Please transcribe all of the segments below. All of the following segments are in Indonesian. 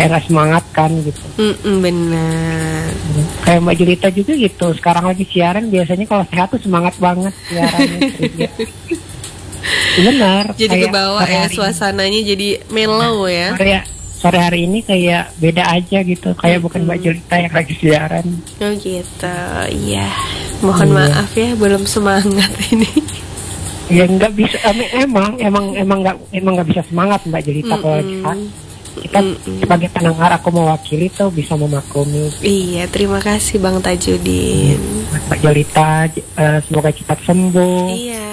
kayak nggak semangat kan gitu. Benar. Kayak Mbak Jelita juga gitu. Sekarang lagi siaran biasanya kalau sehat tuh semangat banget siarannya. Benar. Jadi kebawa ya suasananya jadi mellow ya. Sore hari ini kayak beda aja gitu. Kayak bukan Mbak Jelita yang lagi siaran. Oh gitu. Iya. Mohon maaf ya belum semangat ini. Ya nggak bisa. Emang nggak bisa semangat Mbak Jelita kalau lagi kita sebagai pendengar aku mewakili tuh bisa memaklumi. Iya, terima kasih Bang Tajudin. Mbak Jelita semoga cepat sembuh. Iya.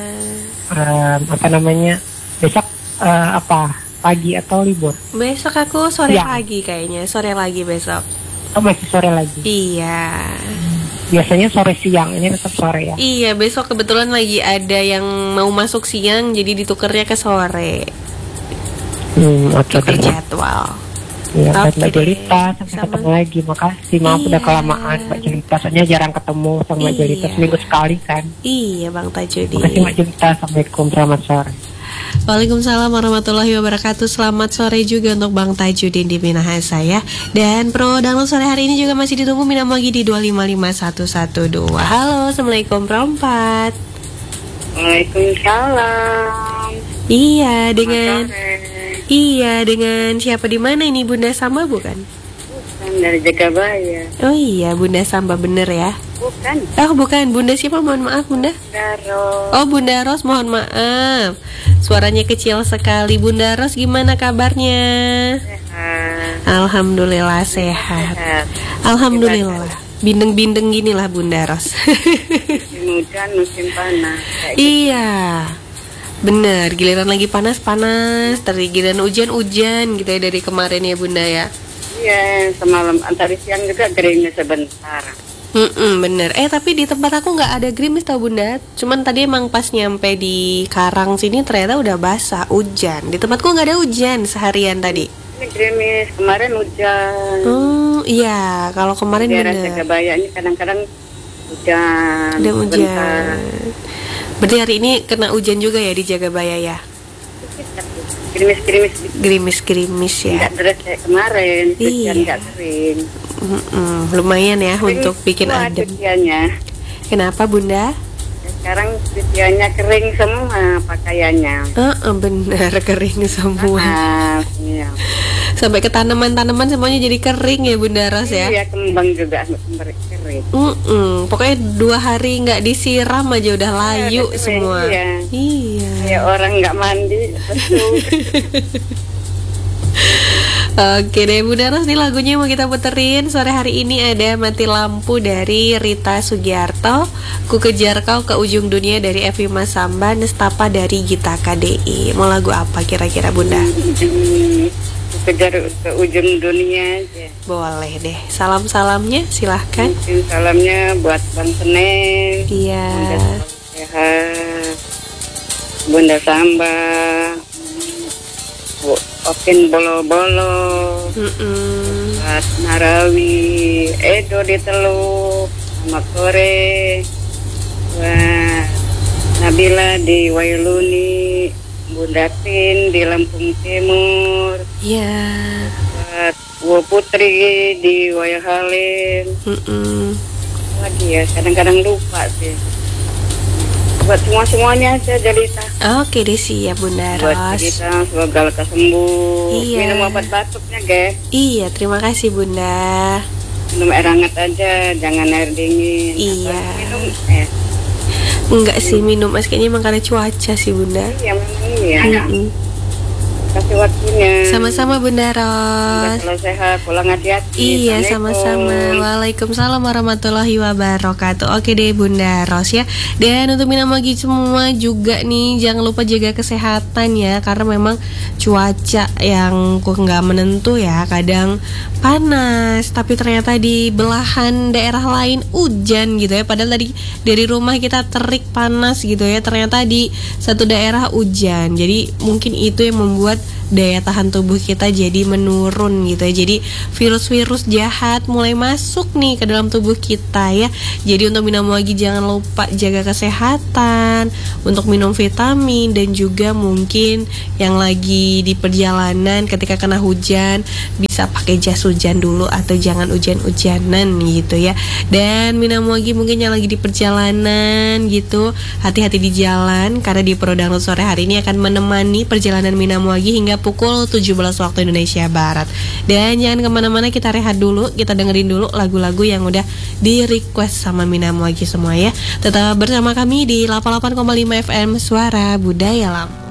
Besok pagi atau libur? Besok aku sore pagi kayaknya, sore lagi besok. Oh masih sore lagi? Iya. Biasanya sore siang, ini tetap sore ya? Iya, besok kebetulan lagi ada yang mau masuk siang, jadi ditukernya ke sore. Oke. Jadwal. Ya, Mbak Jelita, sampai ketemu lagi. Makasih, maaf udah kelamaan Mbak Jelita. Soalnya jarang ketemu sama Mbak Jelita, seminggu sekali kan. Iya Bang Tajudin. Makasih Mbak Jelita, assalamualaikum, selamat sore. Waalaikumsalam warahmatullahi wabarakatuh. Selamat sore juga untuk Bang Tajudin di Minahasa ya. Dan pro download sore hari ini juga masih ditunggu Minamagi di 255112. Halo, assalamualaikum Pro 4. Waalaikumsalam. Iya dengan siapa di mana ini, Bunda Samba bukan? Bukan, dari Jagabaya. Oh iya, Bunda Samba bener ya? Bukan. Oh bukan, Bunda siapa? Mohon maaf Bunda. Bunda Ros. Oh Bunda Ros, mohon maaf. Suaranya kecil sekali. Bunda Ros gimana kabarnya? Sehat. Alhamdulillah sehat. Alhamdulillah. Bindeng-bindeng gini lah Bunda Ros. Musim hujan, musim panas. Iya. Bener, giliran lagi panas-panas, giliran hujan-hujan gitu ya dari kemarin ya Bunda ya. Iya, semalam antar siang juga gerimis sebentar. Bener. Tapi di tempat aku nggak ada gerimis tau Bunda. Cuman tadi emang pas nyampe di Karang sini ternyata udah basah, hujan. Di tempatku nggak ada hujan seharian tadi. Ini gerimis, kemarin hujan. Iya, kalau kemarin bener. Daerah Jagabaya ini kadang-kadang hujan. Ada hujan. Berarti hari ini kena hujan juga ya di Jagabaya ya? Gerimis-gerimis ya. Nggak deras kayak kemarin, hujan nggak sering. Lumayan ya kering, untuk bikin adem. Kenapa Bunda? Sekarang cuciannya kering semua pakaiannya. Benar kering semua. Iya. Sampai ke tanaman-tanaman semuanya jadi kering ya Bunda Ros ya. Iya, kembang juga kering. Pokoknya 2 hari nggak disiram aja udah layu semua. Iya. Kayak orang nggak mandi. Betul. Oke deh Bunda Ros, nih lagunya mau kita puterin sore hari ini ada Mati Lampu dari Rita Sugiarto, Ku Kejar Kau ke Ujung Dunia dari Evi Masamba, Nestapa dari Gita KDI. Mau lagu apa kira-kira Bunda? Ku Kejar ke Ujung Dunia aja. Boleh deh, salam-salamnya silahkan. Salamnya buat Bang Seneng. Iya. Bunda Sehat, Bunda Samba, Okin Bolo-Bolo, Buat Narawi, Edo di Teluk, sama Kore, buat Nabila di Wailuni, Bunda Tin di Lampung Timur, buat Wo Putri di Wayahalim, lagi ya kadang-kadang lupa sih. Buat semuanya aja Jelita. Oke deh siap Bunda Ros. Buat kita semoga lekas sembuh. Minum obat batuknya guys. Iya terima kasih Bunda. Minum air hangat aja, jangan air dingin. Iya. Minum enggak sih minum es kayaknya emang karena cuaca sih Bunda. Iya memang iya. Kasih waktunya. Sama-sama Bunda Ros. Kalau sehat, pulang hati-hati. Iya sama-sama. Waalaikumsalam warahmatullahi wabarakatuh. Oke deh Bunda Ros ya. Dan untuk Minamagi semua juga nih jangan lupa jaga kesehatan ya, karena memang cuaca yang nggak menentu ya. Kadang panas tapi ternyata di belahan daerah lain hujan gitu ya. Padahal tadi dari rumah kita terik panas gitu ya, ternyata di satu daerah hujan. Jadi mungkin itu yang membuat daya tahan tubuh kita jadi menurun gitu ya. Jadi virus-virus jahat mulai masuk nih ke dalam tubuh kita ya. Jadi untuk Minamagi jangan lupa jaga kesehatan, untuk minum vitamin, dan juga mungkin yang lagi di perjalanan ketika kena hujan bisa bisa pakai jas hujan dulu atau jangan hujan-hujanan gitu ya. Dan Minamoagi mungkin yang lagi di perjalanan gitu, hati-hati di jalan karena di Pro Download sore hari ini akan menemani perjalanan Minamoagi hingga pukul 17 waktu Indonesia Barat. Dan jangan kemana-mana, kita rehat dulu, kita dengerin dulu lagu-lagu yang udah di request sama Minamoagi semua ya. Tetap bersama kami di 88,5 FM Suara Budaya Lampung.